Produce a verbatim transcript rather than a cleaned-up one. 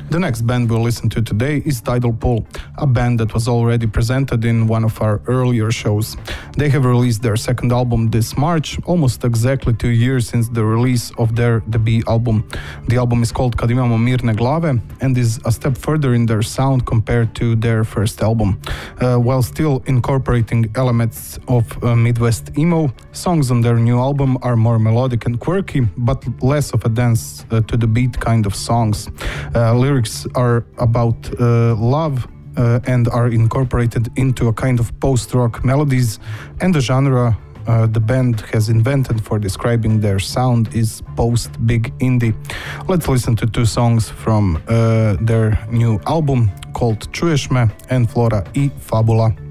The next band we'll listen to today is Tidal Pool, a band that was already presented in one of our earlier shows. They have released their second album this March, almost exactly two years since the release of their debut album. The album is called Kad imamo mirne glave and is a step further in their sound compared to their first album. Uh, while still incorporating elements of uh, Midwest emo, songs on their new album are more melodic and quirky, but less of a dance uh, to the beat kind of songs. Uh, lyrics are about uh, love uh, and are incorporated into a kind of post-rock melodies, and the genre uh, the band has invented for describing their sound is post-big indie. Let's listen to two songs from uh, their new album called Čuješ me and Flora I Fabula.